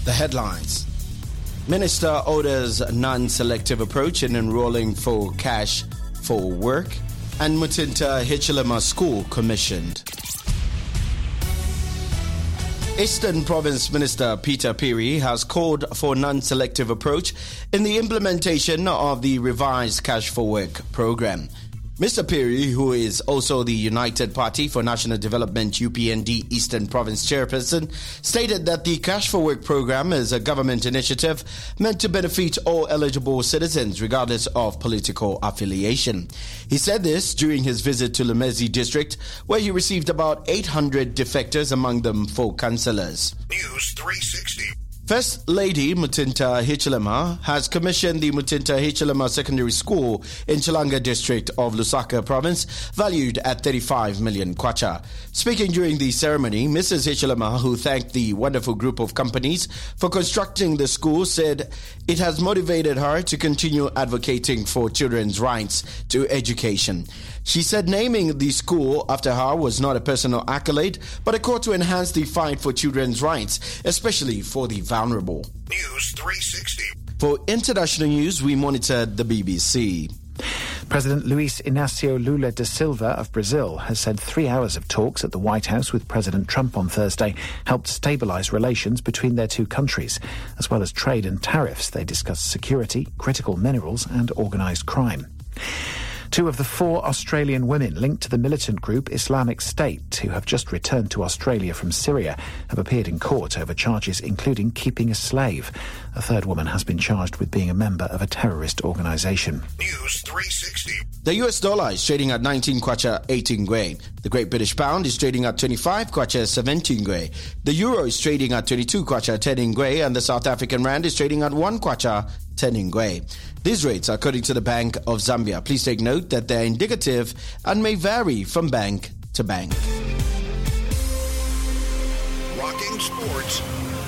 The headlines. Minister orders non-selective approach in enrolling for cash for work, and Mutinta Hichilema School commissioned. Eastern Province Minister Peter Phiri has called for non-selective approach in the implementation of the revised Cash for Work program. Mr. Phiri, who is also the United Party for National Development UPND Eastern Province chairperson, stated that the Cash for Work program is a government initiative meant to benefit all eligible citizens regardless of political affiliation. He said this during his visit to Lemezi district, where he received about 800 defectors, among them 4 councillors. News 360. First Lady Mutinta Hichilema has commissioned the Mutinta Hichilema Secondary School in Chilanga district of Lusaka province, valued at 35 million kwacha. Speaking during the ceremony, Mrs. Hichilema, who thanked the wonderful group of companies for constructing the school, said it has motivated her to continue advocating for children's rights to education. She said naming the school after her was not a personal accolade, but a call to enhance the fight for children's rights, especially for the vulnerable. News 360. For international news, we monitored the BBC. President Luiz Inácio Lula da Silva of Brazil has said 3 hours of talks at the White House with President Trump on Thursday helped stabilize relations between their two countries. As well as trade and tariffs, they discussed security, critical minerals and organized crime. 2 of the 4 Australian women linked to the militant group Islamic State, who have just returned to Australia from Syria, have appeared in court over charges including keeping a slave. A 3rd woman has been charged with being a member of a terrorist organisation. News 360. The US dollar is trading at 19 kwacha 18 ngwe. The Great British Pound is trading at 25 kwacha 17 ngwe. The Euro is trading at 22 kwacha 10 ngwe, and the South African Rand is trading at 1 kwacha 10 ngwe. These rates are according to the Bank of Zambia. Please take note that they are indicative and may vary from bank to bank. Rocking sports.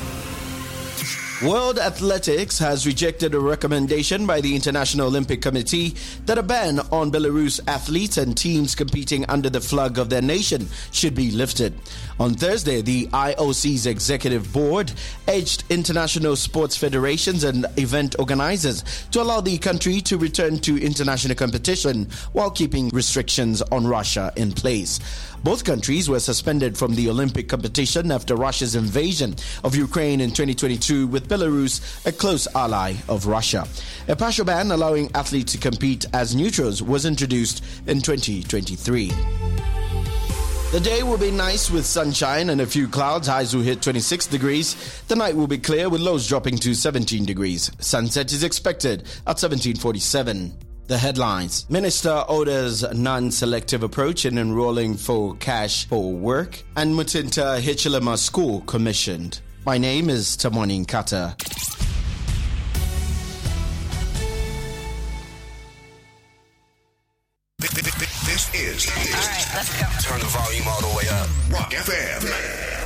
World Athletics has rejected a recommendation by the International Olympic Committee that a ban on Belarus athletes and teams competing under the flag of their nation should be lifted. On Thursday, the IOC's executive board urged international sports federations and event organizers to allow the country to return to international competition while keeping restrictions on Russia in place. Both countries were suspended from the Olympic competition after Russia's invasion of Ukraine in 2022, with Belarus a close ally of Russia. A partial ban allowing athletes to compete as neutrals was introduced in 2023. The day will be nice with sunshine and a few clouds. Highs will hit 26 degrees. The night will be clear with lows dropping to 17 degrees. Sunset is expected at 17:47. The headlines. Minister orders non-selective approach in enrolling for cash for work, and Mutinta Hichilema School commissioned. My name is Tamwani Nkata. This is. All right, let's go. Turn the volume all the way up. Rock FM.